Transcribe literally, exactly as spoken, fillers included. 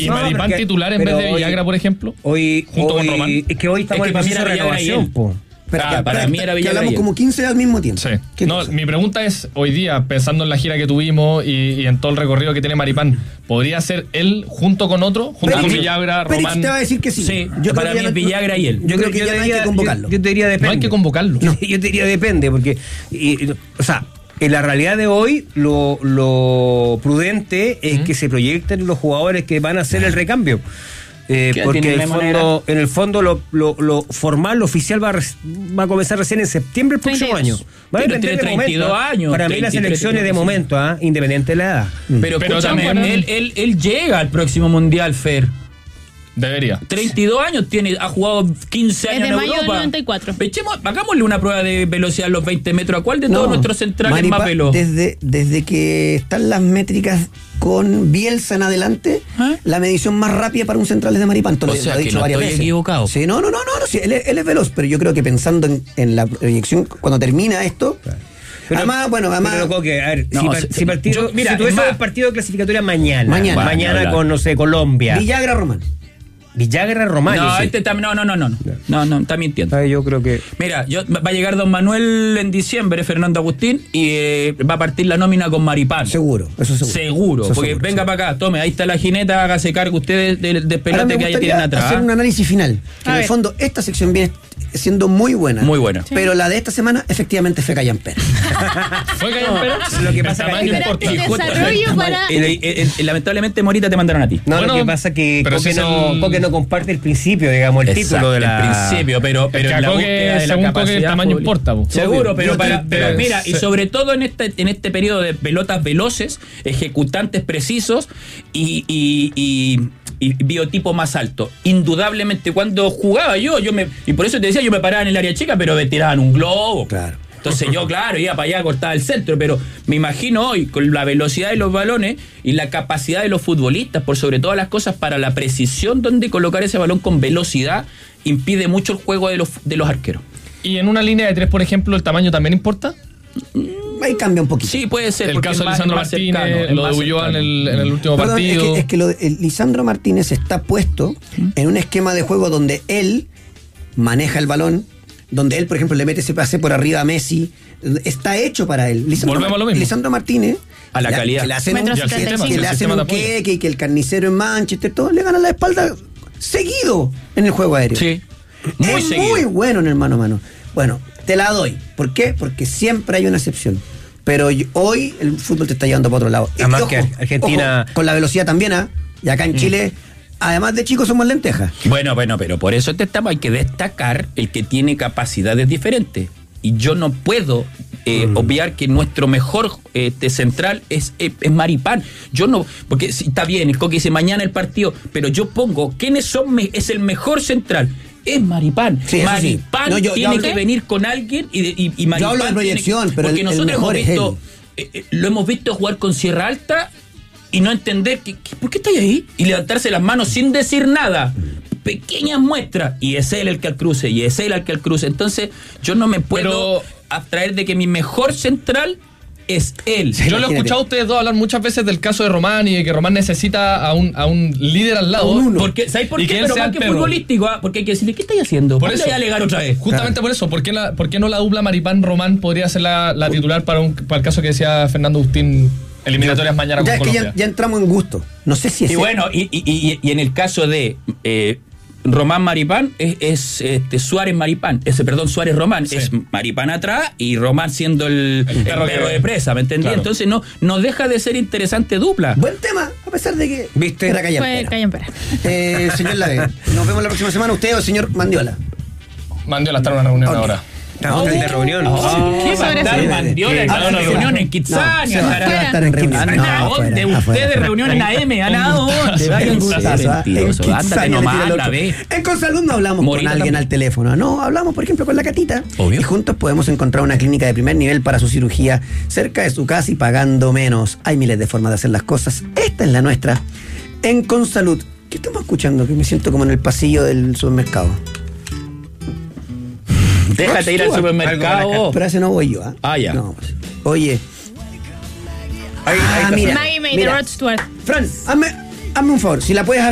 ¿Y No, Maripán porque- titular en vez de pero Villagra, hoy- por ejemplo? Hoy, junto hoy con Román. es que hoy estamos Es en que el para mí proceso de era Villagra y renovación, él. po. Pero Ah, que- para pero mí que- era que Villagra hablamos y él. como quince al mismo tiempo. Sí. ¿Qué No, cosa? mi pregunta es, hoy día, pensando en la gira que tuvimos y, y en todo el recorrido que tiene Maripán, ¿podría ser él junto con otro? Junto Perich- con Villagra, Perich Román. te va a decir que sí. Sí, Yo para creo que mí ya es no- Villagra y él. Yo creo que ya no hay que convocarlo. Yo, yo te diría depende. No hay que convocarlo. No, yo te diría depende, porque, y- y- o sea, en la realidad de hoy, lo, lo prudente es ¿Mm? que se proyecten los jugadores que van a hacer el recambio. Eh, ¿Qué porque tiene en el Memo fondo, en el fondo lo, lo, lo formal, lo oficial va a, res- va a comenzar recién en septiembre del próximo treinta y dos. año. Va a Pero depender tiene de momento, treinta y dos ¿ah? años, Para mí las treinta y tres, elecciones de sí. momento, ¿ah? Independiente de la edad. Pero, Pero escúchame, también- él, él, él llega al próximo Mundial, Fer. Debería. treinta y dos años tiene, ha jugado quince Es años de en mayo del Europa. noventa y cuatro. Echemos, hagámosle una prueba de velocidad a los veinte metros. ¿A cuál de No, todos nuestros centrales Maripán, más veloz? Desde, desde que están las métricas con Bielsa en adelante, ¿Ah? la medición más rápida para un central es de Maripán. Te lo- O sea lo he que dicho no varias estoy veces. equivocado. Sí, no, no, no, no, no, sí, él, es- él es veloz, pero yo creo que pensando en, en la proyección, cuando termina esto, Pero- además, bueno, además. Pero, Coque, a ver, No, si, par- se- si partido, yo- mira, si tuviese es más- un partido de clasificatoria mañana, Mañana. Bueno, mañana hablar. con, no sé, Colombia, Villagra Román. Villagra, Román. No, sí. este tam- no, no, no, no, no, no, no, está mintiendo. Ah, yo creo que... Mira, yo, va a llegar Don Manuel en diciembre, Fernando Agustín, y eh, va a partir la nómina con Maripán. Seguro, eso seguro. Seguro, Eso porque seguro, venga sí. para acá, tome, ahí está la jineta, hágase cargo ustedes del, del Ahora pelote me que ahí gustaría tienen atrás. hacer un análisis final. Que A en el ver. fondo, esta sección viene siendo muy buena. Muy buena. Pero la de esta semana, efectivamente, fue Callampera. ¿Fue Callampera? Lo que pasa El es tamaño que- importa. Espérate, Hijo de- desarrollo para- Eh, eh, eh, lamentablemente, Morita, te mandaron a ti. No, Bueno, lo que pasa es que pero Coque, si es no, el- Coque no comparte el principio, digamos, el Exacto, título de la... el principio, pero, pero Es que en la a Coque, búsqueda de la según Coque, el capacidad tamaño futbolística. importa, po. Seguro, Obvio. pero, Yo para, te- pero te- mira, y se- sobre todo en este, en este periodo de pelotas veloces, ejecutantes precisos y, y, y, y biotipo más alto. Indudablemente, cuando jugaba yo, yo me y por eso te decía, yo me paraba en el área chica, pero me tiraban un globo. Claro. Entonces yo, claro, iba para allá, cortaba el centro, pero me imagino hoy, con la velocidad de los balones y la capacidad de los futbolistas, por sobre todas las cosas, para la precisión donde colocar ese balón con velocidad, impide mucho el juego de los, de los arqueros. Y en una línea de tres, por ejemplo, ¿el tamaño también importa? Ahí cambia un poquito. Sí, puede ser. El porque caso es de más- Lisandro es más Martínez, cercano, es lo de más Ulloa en cercano. el, en el último Perdón, es partido. que, es que lo de- el Lisandro Martínez está puesto en un esquema de juego donde él maneja el balón, donde él, por ejemplo, le mete ese pase por arriba a Messi. Está hecho para él. Lisandro, Volvemos a lo mismo. Lisandro Martínez, A la que- calidad. que le hacen un, Metro que, setenta y cinco. que le El hacen sistema un de apoyo. queque y que el carnicero en Manchester, todo le gana la espalda seguido en el juego aéreo. Sí, muy es seguido. muy bueno en el mano a mano. Bueno, te la doy. ¿Por qué? Porque siempre hay una excepción. Pero yo- hoy el fútbol te está llevando para otro lado. Y Además ojo, que Argentina- ojo, con la velocidad también, ¿ah? Y acá en Chile, además de chicos, somos lentejas. Bueno, bueno, pero por eso te estamos, hay que destacar el que tiene capacidades diferentes. Y yo no puedo eh, obviar que nuestro mejor eh, te central es, es, es Maripán. Yo no, porque si, está bien, el Coque dice mañana el partido, pero yo pongo, ¿quiénes son? Me- es el mejor central. Es Maripán. Sí, eso sí. Maripán No, yo- yo tiene hablo- que venir con alguien y, de- y, y Maripán hablo de tiene proyección, que- pero porque el- el nosotros mejor hemos es visto, eh, eh, lo hemos visto jugar con Sierra Alta y no entender que, que- ¿por qué estáis ahí? Y levantarse las manos sin decir nada. Pequeñas muestras. Y es él el que al cruce, y es él el que al cruce. Entonces, yo no me puedo Pero- abstraer de que mi mejor central es él. Yo lo he Imagínate. escuchado a ustedes dos hablar muchas veces del caso de Román y de que Román necesita a un, a un líder al lado. A un uno. Porque, ¿sabes por Y qué? que él Pero sea más el que perro. futbolístico, ¿ah? Porque hay que decirle, ¿qué estáis haciendo? Por ¿Por eso. eso. a alegar otra vez? Justamente por eso, ¿por qué, la, por qué no la dupla Maripán-Román podría ser la, la titular para, un, para el caso que decía Fernando Agustín, eliminatorias mañana Ya, con es que Colombia? ya, ya entramos en gusto. No sé si es Y bueno, y, y, y, y en el caso de eh, Román Maripán, es, es, este, Suárez Maripán, ese perdón, Suárez Román, Sí. es Maripán atrás y Román siendo el, el perro, perro que- de presa, ¿me entendí? Claro. Entonces no, no deja de ser interesante dupla. Buen tema, a pesar de que ¿Viste? era Fue Callampera. Callampera. Eh, señor Lave, nos vemos la próxima semana. Usted o el señor Mandiola. Mandiola está en una reunión Ok. ahora. Estamos de reunión. ¿Qué va a Sobre estar eso. Mandiola en Ah, una sí, reunión sí. en Kitsania? No, se va- estará- se va a estar en reunión. ¿A No, dónde? afuera, Ustedes afuera. reunión en A M, ¿han dado? Se vayan En a Gustazo, ser ¿ah? En mentiroso. Ándate Kitsania le nomás, tira el la otro. ve. En Consalud no hablamos Morita con alguien también. al teléfono. No, hablamos, por ejemplo, con la Catita. Obvio. Y juntos podemos encontrar una clínica de primer nivel para su cirugía cerca de su casa y pagando menos. Hay miles de formas de hacer las cosas. Esta es la nuestra. En Consalud. ¿Qué estamos escuchando? Que me siento como en el pasillo del supermercado. Déjate ir al Algo supermercado. Pero a ese no voy yo, ¿ah? Ah, ya. No, pues. Oye. Ahí- ahí Ah, está. mira, Maggie May de mira. Rod Stewart. Fran, hazme, hazme un favor. Si la puedes